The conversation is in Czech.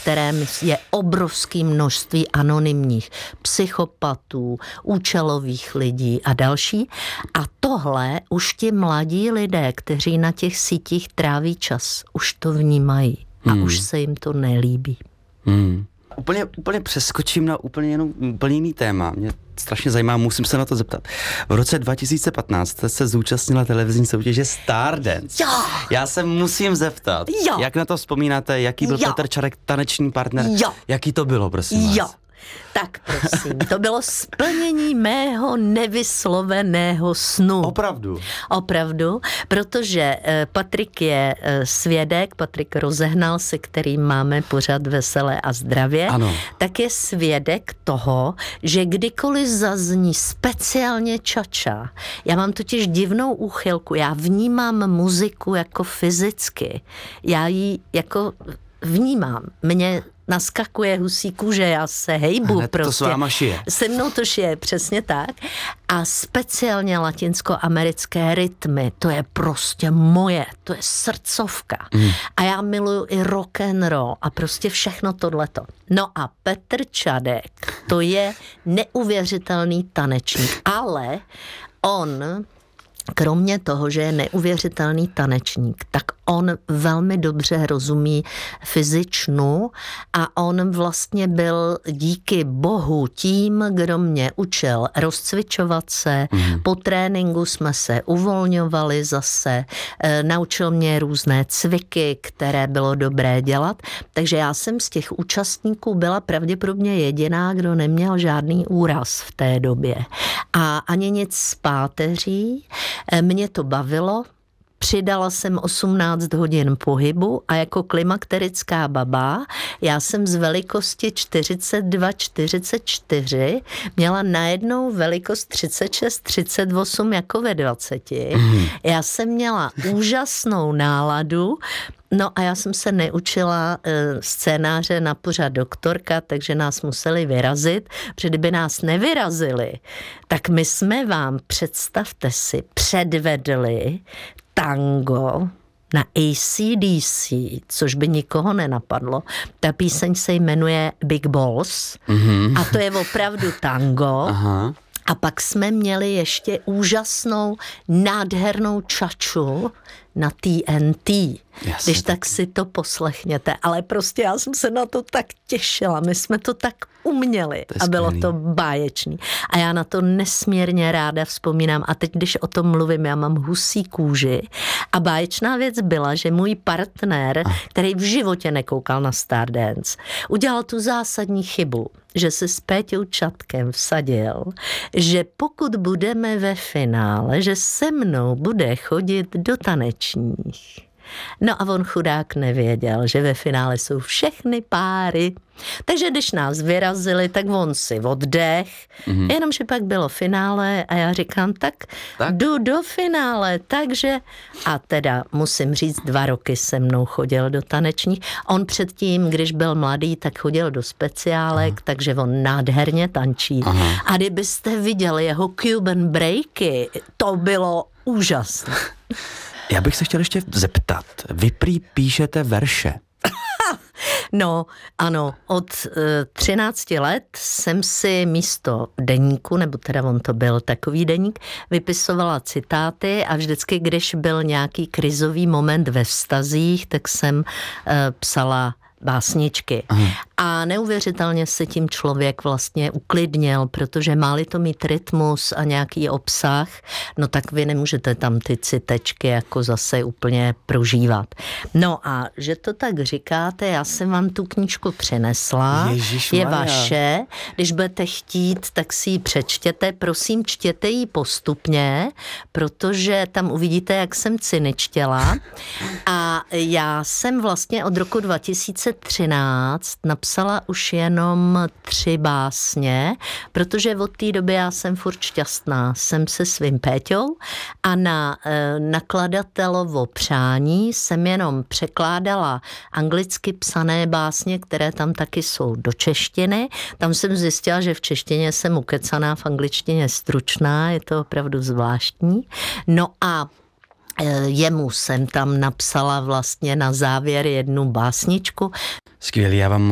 kterém je obrovské množství anonymních psychopatů, účelových lidí a další. A tohle už ti mladí lidé, kteří na těch sítích tráví čas, už to vnímají a už se jim to nelíbí. Úplně přeskočím na úplně jiný téma. Mě strašně zajímá, musím se na to zeptat. V roce 2015 jste se zúčastnila televizní soutěže Stardance. Jo. Já se musím zeptat, jak na to vzpomínáte, jaký byl Petr Čarek taneční partner, jaký to bylo, prosím vás? Tak prosím, to bylo splnění mého nevysloveného snu. Opravdu, protože Patrik je svědek, Patrik Rozehnal, se kterým máme pořad Veselé a zdravě, tak je svědek toho, že kdykoliv zazní speciálně čača, já mám totiž divnou úchylku, já vnímám muziku jako fyzicky, já ji jako vnímám, mě naskakuje husí kůže, já se hejbu prostě. To s váma šije. Se mnou to šije, přesně tak. A speciálně latinskoamerické rytmy, to je prostě moje, to je srdcovka. A já miluju i rock and roll a prostě všechno tohleto. No a Petr Čadek, to je neuvěřitelný tanečník, ale on kromě toho, že je neuvěřitelný tanečník, tak on velmi dobře rozumí fyzičnu a on vlastně byl díky bohu tím, kdo mě učil rozcvičovat se. Po tréninku jsme se uvolňovali zase, naučil mě různé cviky, které bylo dobré dělat, takže já jsem z těch účastníků byla pravděpodobně jediná, kdo neměl žádný úraz v té době. A ani nic z páteří. Mě to bavilo, přidala jsem 18 hodin pohybu a jako klimakterická baba, já jsem z velikosti 42-44 měla najednou velikost 36-38 jako ve 20. Já jsem měla úžasnou náladu. No a já jsem se neučila scénáře na pořad Doktorka, takže nás museli vyrazit, protože kdyby nás nevyrazili, tak my jsme vám, představte si, předvedli tango na AC/DC, což by nikoho nenapadlo. Ta píseň se jmenuje Big Balls a to je opravdu tango. A pak jsme měli ještě úžasnou, nádhernou čaču na TNT. Když tak si to poslechněte. Ale prostě já jsem se na to tak těšila. My jsme to tak uměli a bylo to báječný. A já na to nesmírně ráda vzpomínám. A teď, když o tom mluvím, já mám husí kůži. A báječná věc byla, že můj partner, který v životě nekoukal na Stardance, udělal tu zásadní chybu, že se s Péťou Čatkem vsadil, že pokud budeme ve finále, že se mnou bude chodit do tanečních. No a on chudák nevěděl, že ve finále jsou všechny páry. Takže když nás vyrazili, tak on si oddech, jenomže pak bylo finále a já říkám, tak jdu do finále, takže a teda musím říct, 2 roky se mnou chodil do tanečních. On předtím, když byl mladý, tak chodil do speciálek, takže on nádherně tančí. A kdybyste viděli jeho Cuban breaky, to bylo úžasné. Já bych se chtěl ještě zeptat, vy prý píšete verše. No, ano, od 13 let jsem si místo deníku, nebo teda on to byl takový deník, vypisovala citáty a vždycky, když byl nějaký krizový moment ve vztazích, tak jsem psala básničky. A neuvěřitelně se tím člověk vlastně uklidnil, protože má-li to mít rytmus a nějaký obsah, no tak vy nemůžete tam ty citečky jako zase úplně prožívat. No a že to tak říkáte, já jsem vám tu knížku přinesla, je vaše, když budete chtít, tak si ji přečtěte, prosím, čtěte ji postupně, protože tam uvidíte, jak jsem cyničtěla. A já jsem vlastně od roku 2013 napsala už jenom 3 básně, protože od té doby já jsem furt šťastná. Jsem se svým Péťou a na nakladatelovo přání jsem jenom překládala anglicky psané básně, které tam taky jsou do češtiny. Tam jsem zjistila, že v češtině jsem ukecaná, v angličtině stručná, je to opravdu zvláštní. No a jemu jsem tam napsala vlastně na závěr jednu básničku. Skvělý, já vám